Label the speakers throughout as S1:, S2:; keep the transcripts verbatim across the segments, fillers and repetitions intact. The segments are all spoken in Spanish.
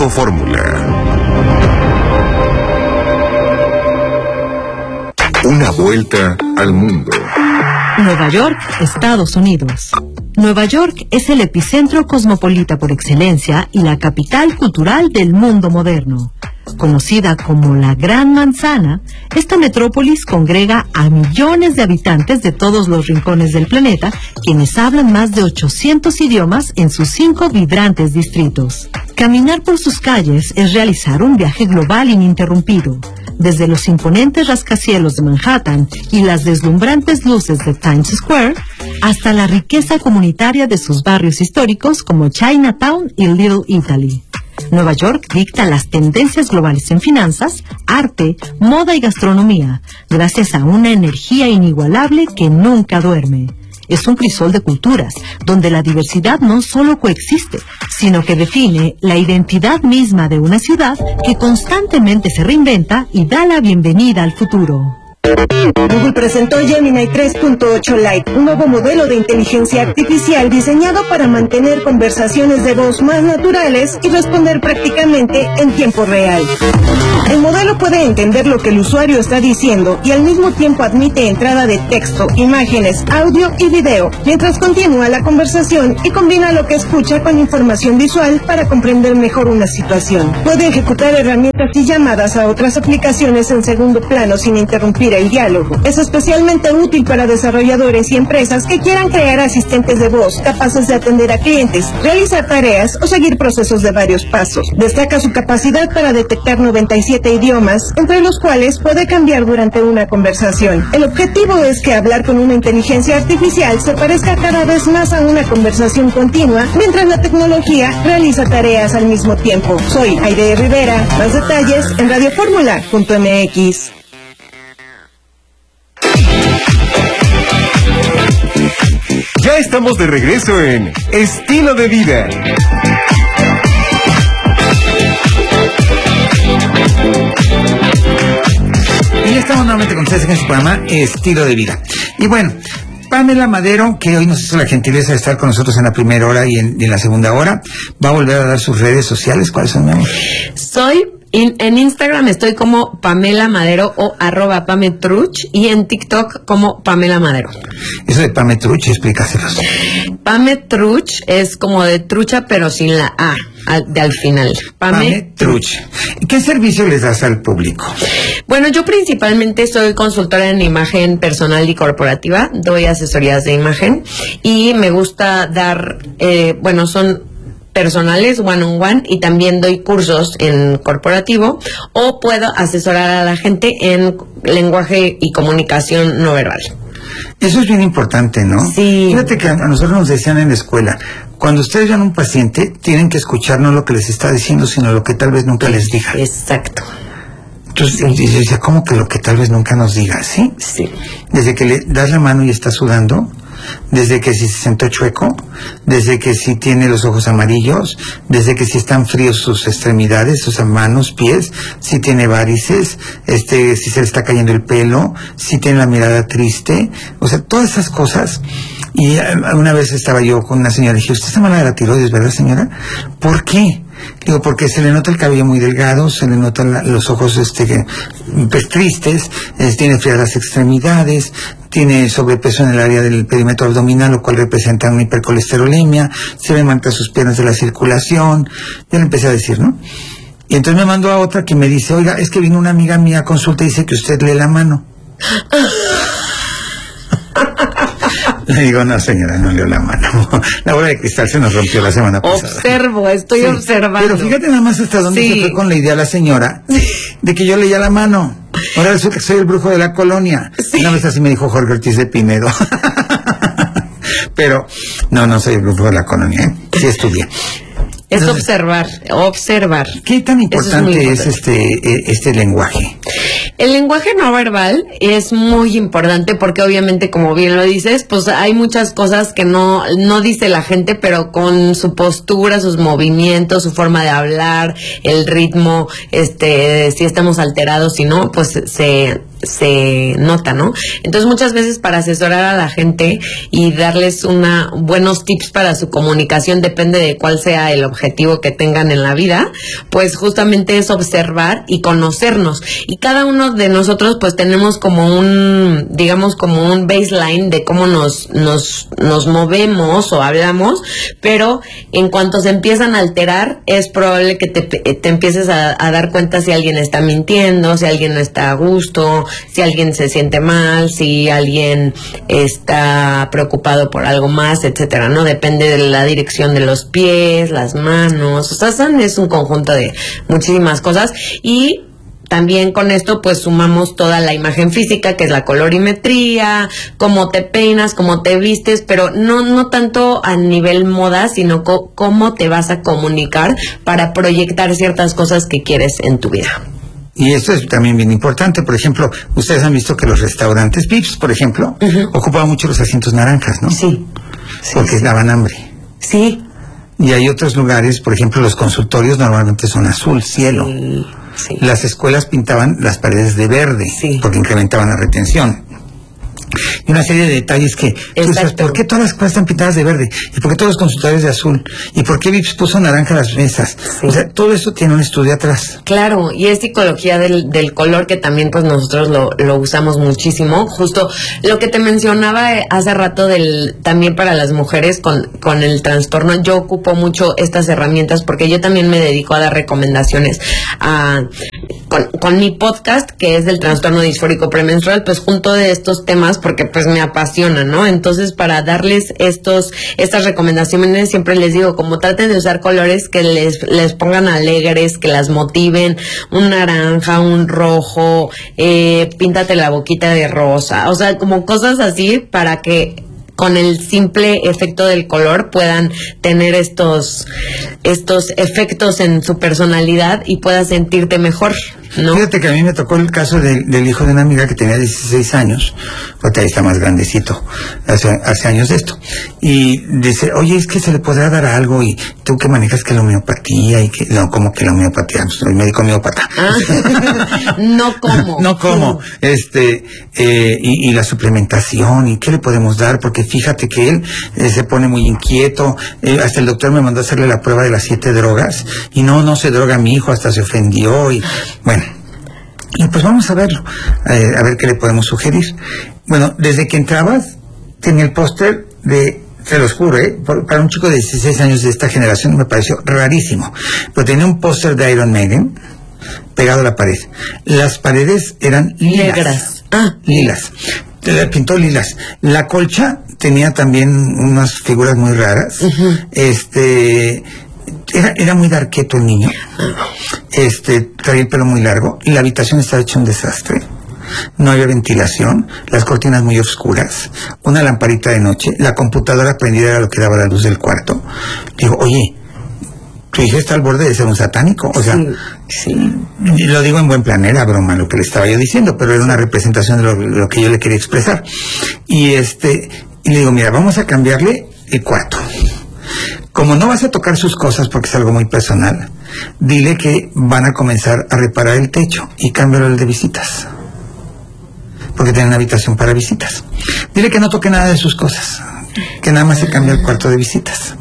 S1: Grupo Fórmula. Una vuelta al mundo.
S2: Nueva York, Estados Unidos. Nueva York es el epicentro cosmopolita por excelencia y la capital cultural del mundo moderno. Conocida como la Gran Manzana, esta metrópolis congrega a millones de habitantes de todos los rincones del planeta, quienes hablan más de ochocientos idiomas en sus cinco vibrantes distritos. Caminar por sus calles es realizar un viaje global ininterrumpido. Desde los imponentes rascacielos de Manhattan y las deslumbrantes luces de Times Square, hasta la riqueza comunitaria de sus barrios históricos como Chinatown y Little Italy. Nueva York dicta las tendencias globales en finanzas, arte, moda y gastronomía, gracias a una energía inigualable que nunca duerme. Es un crisol de culturas, donde la diversidad no solo coexiste, sino que define la identidad misma de una ciudad que constantemente se reinventa y da la bienvenida al futuro.
S3: Google presentó Gemini tres punto ocho Lite, un nuevo modelo de inteligencia artificial diseñado para mantener conversaciones de voz más naturales y responder prácticamente en tiempo real. El modelo puede entender lo que el usuario está diciendo y al mismo tiempo admite entrada de texto, imágenes, audio y video, mientras continúa la conversación y combina lo que escucha con información visual para comprender mejor una situación. Puede ejecutar herramientas y llamadas a otras aplicaciones en segundo plano sin interrumpir el diálogo. Es especialmente útil para desarrolladores y empresas que quieran crear asistentes de voz capaces de atender a clientes, realizar tareas o seguir procesos de varios pasos. Destaca su capacidad para detectar noventa y siete idiomas, entre los cuales puede cambiar durante una conversación. El objetivo es que hablar con una inteligencia artificial se parezca cada vez más a una conversación continua, mientras la tecnología realiza tareas al mismo tiempo. Soy Aide Rivera. Más detalles en radio fórmula punto m x.
S1: Ya estamos de regreso en Estilo de Vida.
S4: Y ya estamos nuevamente con ustedes en este programa Estilo de Vida. Y bueno, Pamela Madero, que hoy nos hizo la gentileza de estar con nosotros en la primera hora y en, y en la segunda hora, va a volver a dar sus redes sociales. ¿Cuáles son, mi amor?
S5: Soy... In, en Instagram estoy como Pamela Madero o arroba Pametruch y en TikTok como Pamela Madero.
S4: Eso de Pametruch, explícaselos.
S5: Pametruch es como de trucha pero sin la A al, de al final.
S4: Pametruch. ¿Qué servicio les das al público?
S5: Bueno, yo principalmente soy consultora en imagen personal y corporativa, doy asesorías de imagen y me gusta dar, eh, bueno, son personales, one on one, y también doy cursos en corporativo, o puedo asesorar a la gente en lenguaje y comunicación no verbal.
S4: Eso es bien importante, ¿no?
S5: Sí.
S4: Fíjate que a nosotros nos decían en la escuela, cuando ustedes vean un paciente, tienen que escuchar no lo que les está diciendo, sino lo que tal vez nunca les diga.
S5: Exacto.
S4: Entonces, yo decía, ¿cómo que lo que tal vez nunca nos diga? ¿Sí?
S5: Sí.
S4: Desde que le das la mano y está sudando, desde que si se sentó chueco, desde que si tiene los ojos amarillos, desde que si están fríos sus extremidades, sus manos, pies, si tiene varices, este, si se le está cayendo el pelo, si tiene la mirada triste, o sea, todas esas cosas. Y una vez estaba yo con una señora y dije, ¿usted está mala de la tiroides, verdad, señora? ¿Por qué? Digo, porque se le nota el cabello muy delgado, se le notan la, los ojos este, pues, tristes, eh, tiene frías las extremidades, tiene sobrepeso en el área del perímetro abdominal, lo cual representa una hipercolesterolemia, se le mancha sus piernas de la circulación. Yo le empecé a decir, ¿no? Y entonces me mandó a otra que me dice, oiga, es que vino una amiga mía a consulta y dice que usted lee la mano. Le digo, no señora, no leo la mano. La bola de cristal se nos rompió la semana pasada.
S5: Observo, estoy sí, observando.
S4: Pero fíjate nada más hasta dónde sí. se fue con la idea la señora de que yo leía la mano. Ahora resulta que soy el brujo de la colonia. Sí. Una vez así me dijo Jorge Ortiz de Pinedo. Pero, no, no soy el brujo de la colonia, ¿eh? Sí estudié.
S5: Es Entonces, observar, observar.
S4: ¿Qué tan importante es, es este este lenguaje?
S5: El lenguaje no verbal es muy importante porque obviamente, como bien lo dices, pues hay muchas cosas que no no dice la gente, pero con su postura, sus movimientos, su forma de hablar, el ritmo, este, si estamos alterados, si no, pues se se nota, ¿no? Entonces muchas veces para asesorar a la gente y darles una buenos tips para su comunicación, depende de cuál sea el objetivo que tengan en la vida, pues justamente es observar y conocernos. Y cada uno de nosotros pues tenemos como un, digamos como un baseline de cómo nos, nos, nos movemos o hablamos, pero en cuanto se empiezan a alterar, es probable que te, te empieces a, a dar cuenta si alguien está mintiendo, si alguien no está a gusto, si alguien se siente mal, si alguien está preocupado por algo más, etcétera, ¿no? Depende de la dirección de los pies, las manos, o sea, son, es un conjunto de muchísimas cosas. Y también con esto pues sumamos toda la imagen física, que es la colorimetría, cómo te peinas, cómo te vistes, pero no no tanto a nivel moda, sino co- cómo te vas a comunicar para proyectar ciertas cosas que quieres en tu vida.
S4: Y esto es también bien importante. Por ejemplo, ustedes han visto que los restaurantes Vips, por ejemplo, uh-huh. ocupaban mucho los asientos naranjas, ¿no?
S5: Sí. sí
S4: Porque
S5: sí.
S4: daban hambre.
S5: Sí.
S4: Y hay otros lugares, por ejemplo, los consultorios normalmente son azul, cielo.
S5: Sí, sí.
S4: Las escuelas pintaban las paredes de verde,
S5: sí.
S4: porque incrementaban la retención. Y una serie de detalles que tú dices, ¿por qué todas las escuelas están pintadas de verde? ¿Y por qué todos los consultorios de azul? ¿Y por qué Vips puso naranja las mesas? Sí. O sea, todo eso tiene un estudio atrás.
S5: Claro, y es psicología del, del color, que también pues nosotros lo, lo usamos muchísimo. Justo lo que te mencionaba hace rato del también para las mujeres con, con el trastorno, yo ocupo mucho estas herramientas porque yo también me dedico a dar recomendaciones a, con, con mi podcast, que es del trastorno disfórico premenstrual, pues junto de estos temas porque pues me apasiona, ¿no? Entonces para darles estos estas recomendaciones siempre les digo, como traten de usar colores que les, les pongan alegres, que las motiven, un naranja, un rojo, eh, píntate la boquita de rosa, o sea, como cosas así para que con el simple efecto del color puedan tener estos estos efectos en su personalidad y puedas sentirte mejor, ¿no?
S4: Fíjate que a mí me tocó el caso de, del hijo de una amiga que tenía dieciséis años, ahorita ya está más grandecito, hace, hace años de esto, y dice, oye, es que se le podrá dar algo, y tú que manejas que la homeopatía, y que, no, como que la homeopatía, soy médico homeópata.
S5: Ah, no como.
S4: No como, este, eh, y, y la suplementación, y qué le podemos dar, porque fíjate que él eh, se pone muy inquieto, eh, hasta el doctor me mandó a hacerle la prueba de las siete drogas, y no, no se droga mi hijo, hasta se ofendió, y bueno, y pues vamos a verlo, eh, a ver qué le podemos sugerir. Bueno, desde que entrabas, tenía el póster de, se los juro, ¿eh? Por, para un chico de dieciséis años de esta generación me pareció rarísimo, pero tenía un póster de Iron Maiden pegado a la pared. Las paredes eran lilas.
S5: Negras. Ah.
S4: Lilas. Le pintó lilas. La colcha tenía también unas figuras muy raras. Uh-huh. Este... Era, era muy darqueto el niño. Este, traía el pelo muy largo. La habitación estaba hecha un desastre. No había ventilación, las cortinas muy oscuras, una lamparita de noche, la computadora prendida era lo que daba la luz del cuarto. Digo, oye, tu hija está al borde de ser un satánico. O sea, sí, sí. Lo digo en buen plan, era broma lo que le estaba yo diciendo, pero era una representación de lo, lo que yo le quería expresar. Y este, y le digo, mira, vamos a cambiarle el cuarto. Como no vas a tocar sus cosas porque es algo muy personal, dile que van a comenzar a reparar el techo y cámbialo al de visitas, porque tiene una habitación para visitas. Dile que no toque nada de sus cosas, que nada más se cambia el cuarto de visitas.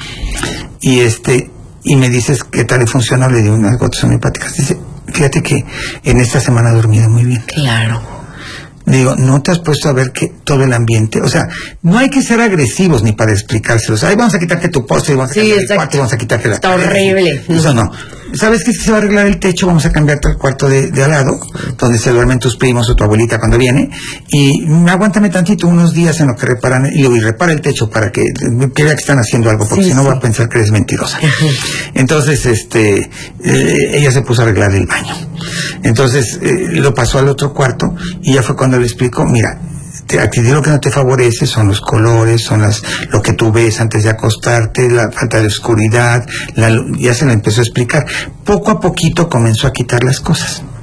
S4: Y este y me dices qué tal le funcionó. Le di unas gotas homeopáticas. Dice, fíjate que en esta semana ha dormido muy bien.
S5: Claro.
S4: Digo, ¿no te has puesto a ver que todo el ambiente? O sea, no hay que ser agresivos ni para explicárselos. Ay, vamos a quitarte tu postre, vamos a quitar sí, el cuarto, vamos a quitarte la...
S5: Está horrible.
S4: Eso no. ¿Sabes qué? Si se va a arreglar el techo, vamos a cambiarte el cuarto de, de al lado, donde se duermen tus primos o tu abuelita cuando viene, y aguántame tantito, unos días en lo que reparan, y luego y repara el techo para que, que vea que están haciendo algo, porque sí, si no sí. va a pensar que eres mentirosa. Entonces, este, eh, ella se puso a arreglar el baño. Entonces, eh, lo pasó al otro cuarto, y ya fue cuando le explicó, mira, Te, a ti lo que no te favorece son los colores, son las lo que tú ves antes de acostarte, la falta de oscuridad, la, ya se lo empezó a explicar. Poco a poquito comenzó a quitar las cosas.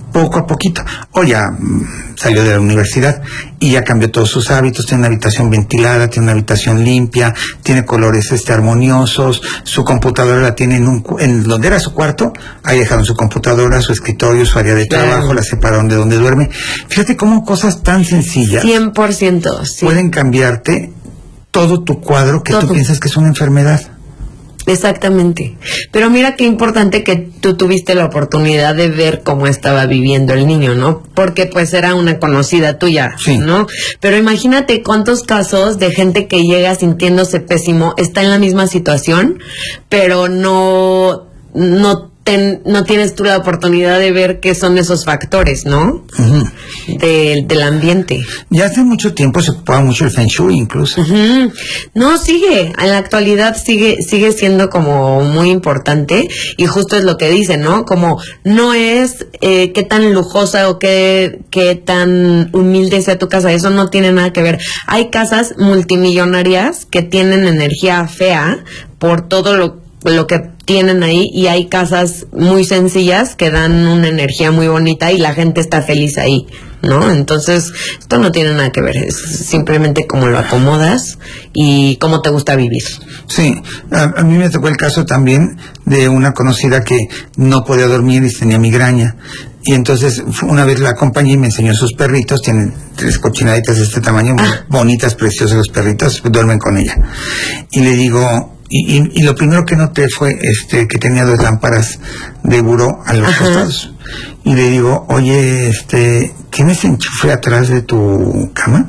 S4: poco a poquito. O ya mm, salió de la universidad y ya cambió todos sus hábitos, tiene una habitación ventilada, tiene una habitación limpia, tiene colores este armoniosos, su computadora la tiene en un cu- en donde era su cuarto, ahí dejaron su computadora, su escritorio, su área de trabajo,
S5: Claro.
S4: la separaron de donde duerme. Fíjate cómo cosas tan sencillas
S5: cien por ciento, sí.
S4: pueden cambiarte todo tu cuadro que
S5: Todo.
S4: tú piensas que es una enfermedad.
S5: Exactamente. Pero mira qué importante que tú tuviste la oportunidad de ver cómo estaba viviendo el niño, ¿no? Porque pues era una conocida tuya,
S4: Sí.
S5: ¿no? Pero imagínate cuántos casos de gente que llega sintiéndose pésimo, está en la misma situación, pero no, no, ten- no tienes tú la oportunidad de ver qué son esos factores, ¿no?
S4: Ujú.
S5: Del, del ambiente.
S4: Ya hace mucho tiempo se ocupaba mucho el Feng Shui incluso.
S5: Ujú. No, sigue, en la actualidad sigue sigue siendo como muy importante y justo es lo que dicen, ¿no? Como no es eh, qué tan lujosa o qué, qué tan humilde sea tu casa, eso no tiene nada que ver. Hay casas multimillonarias que tienen energía fea por todo lo lo que tienen ahí y hay casas muy sencillas que dan una energía muy bonita y la gente está feliz ahí, ¿no? Entonces, esto no tiene nada que ver, es simplemente cómo lo acomodas y cómo te gusta vivir.
S4: Sí, a, a mí me tocó el caso también de una conocida que no podía dormir y tenía migraña. Y entonces fu- una vez la acompañé y me enseñó sus perritos, tienen tres cochinaditas de este tamaño, muy
S5: Ah.
S4: bonitas, preciosas los perritos, duermen con ella. Y le digo, y, y, y lo primero que noté fue este que tenía dos lámparas de buró a los
S5: Ajá.
S4: costados. Y le digo, oye, este, ¿tienes enchufe atrás de tu cama?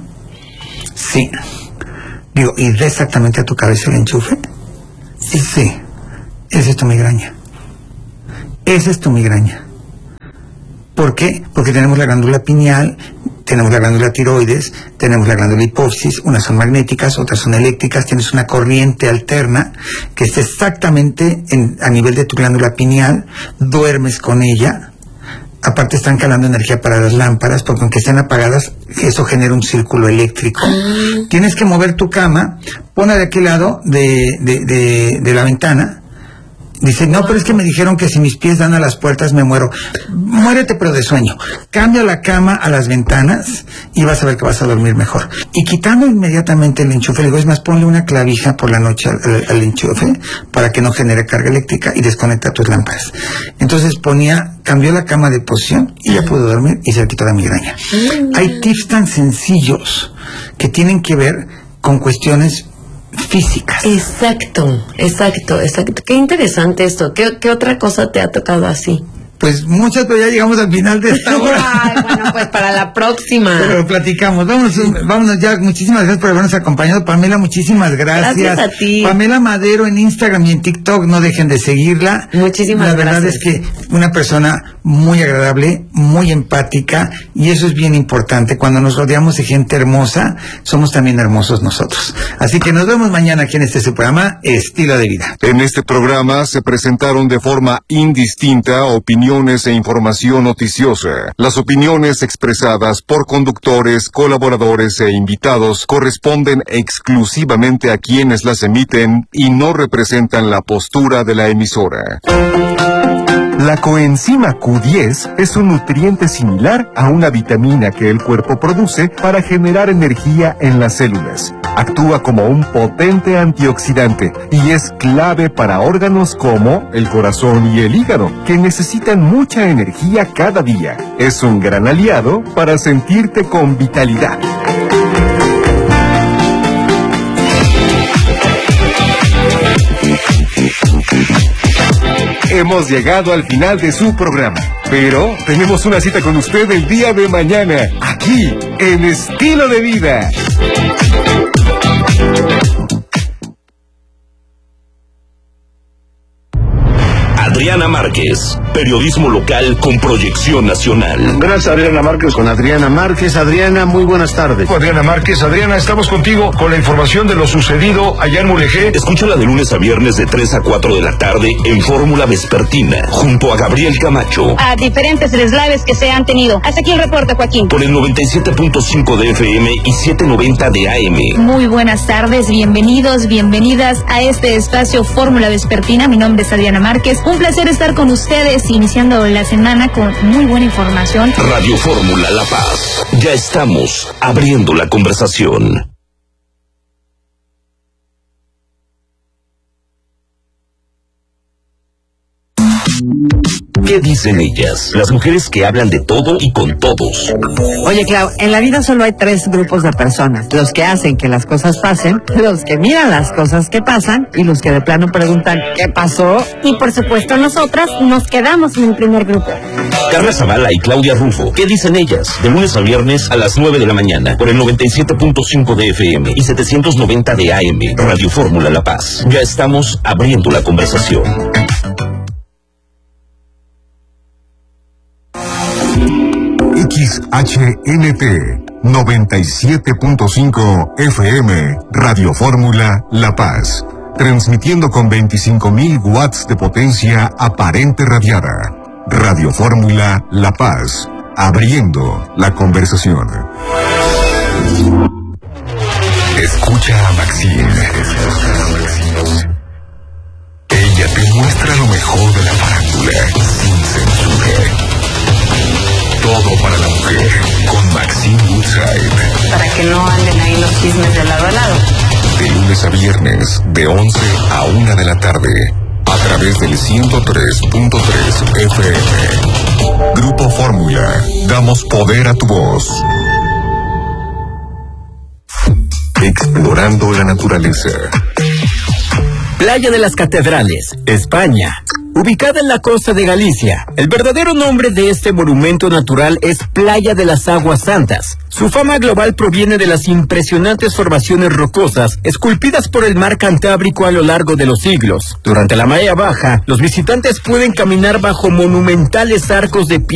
S4: Sí. Digo, ¿y da exactamente a tu cabeza el enchufe? Sí, sí. Esa es tu migraña. Esa es tu migraña. ¿Por qué? Porque tenemos la glándula pineal, tenemos la glándula tiroides, tenemos la glándula hipófisis, unas son magnéticas, otras son eléctricas, tienes una corriente alterna que está exactamente en, a nivel de tu glándula pineal, duermes con ella, aparte están calando energía para las lámparas, porque aunque estén apagadas, eso genera un círculo eléctrico. Tienes que mover tu cama, ponla de aquel lado de, de, de, de la ventana. Dice, no, pero es que me dijeron que si mis pies dan a las puertas me muero. Muérete, pero de sueño. Cambia la cama a las ventanas y vas a ver que vas a dormir mejor. Y quitando inmediatamente el enchufe, le digo, es más, ponle una clavija por la noche al, al- al enchufe para que no genere carga eléctrica y desconecta tus lámparas. Entonces ponía, cambió la cama de posición y ya pudo dormir y se le quitó la migraña. Hay tips tan sencillos que tienen que ver con cuestiones físicas.
S5: Exacto, exacto, exacto. Qué interesante esto. ¿Qué, qué otra cosa te ha tocado así?
S4: Pues muchas, pero ya llegamos al final de esta hora.
S5: Ay, bueno, pues para la próxima.
S4: Pero platicamos, vámonos, vámonos ya, muchísimas gracias por habernos acompañado. Pamela, muchísimas gracias.
S5: Gracias a ti.
S4: Pamela Madero en Instagram y en TikTok, no dejen de seguirla.
S5: Muchísimas
S4: La verdad
S5: gracias.
S4: es que una persona muy agradable, muy empática, y eso es bien importante. Cuando nos rodeamos de gente hermosa, somos también hermosos nosotros. Así que nos vemos mañana aquí en este su programa, Estilo de Vida.
S1: En este programa se presentaron de forma indistinta opiniones e información noticiosa. Las opiniones expresadas por conductores, colaboradores e invitados corresponden exclusivamente a quienes las emiten y no representan la postura de la emisora. La coenzima Q diez es un nutriente similar a una vitamina que el cuerpo produce para generar energía en las células. Actúa como un potente antioxidante y es clave para órganos como el corazón y el hígado, que necesitan mucha energía cada día. Es un gran aliado para sentirte con vitalidad. Hemos llegado al final de su programa, pero tenemos una cita con usted el día de mañana, aquí, en Estilo de Vida.
S6: Adriana Márquez, periodismo local con proyección nacional.
S7: Gracias, Adriana Márquez, con Adriana Márquez. Adriana, muy buenas tardes.
S8: Adriana Márquez. Adriana, estamos contigo con la información de lo sucedido allá en Mulegé.
S6: Escúchala de lunes a viernes de tres a cuatro de la tarde en Fórmula Vespertina, junto a Gabriel Camacho.
S9: A diferentes deslaves que se han tenido. Hasta aquí el reporte, Joaquín.
S6: Por el noventa y siete punto cinco de F M y setecientos noventa de A M.
S9: Muy buenas tardes, bienvenidos, bienvenidas a este espacio Fórmula Vespertina. Mi nombre es Adriana Márquez. Un placer estar con ustedes pues iniciando la semana con muy buena información.
S6: Radio Fórmula La Paz. Ya estamos abriendo la conversación. ¿Qué dicen ellas? Las mujeres que hablan de todo y con todos.
S10: Oye, Clau, en la vida solo hay tres grupos de personas. Los que hacen que las cosas pasen, los que miran las cosas que pasan y los que de plano preguntan ¿qué pasó?
S9: Y por supuesto nosotras nos quedamos en el primer grupo.
S6: Carla Zavala y Claudia Rufo. ¿Qué dicen ellas? De lunes a viernes a las nueve de la mañana por el noventa y siete punto cinco de F M y setecientos noventa de A M. Radio Fórmula La Paz. Ya estamos abriendo la conversación.
S1: X H N T noventa y siete punto cinco F M, Radio Fórmula La Paz, transmitiendo con veinticinco mil watts de potencia aparente radiada. Radio Fórmula La Paz, abriendo la conversación. Escucha a Maxine. Ella te muestra lo mejor de la farándula sin censura. Todo para la mujer, con Maxine Woodside.
S5: Para que no anden ahí los chismes de lado a lado.
S1: De lunes a viernes, de once a una de la tarde, a través del ciento tres punto tres F M. Grupo Fórmula, damos poder a tu voz. Explorando la naturaleza.
S11: Playa de las Catedrales, España. Ubicada en la costa de Galicia, el verdadero nombre de este monumento natural es Playa de las Aguas Santas. Su fama global proviene de las impresionantes formaciones rocosas esculpidas por el mar Cantábrico a lo largo de los siglos. Durante la marea baja, los visitantes pueden caminar bajo monumentales arcos de piedra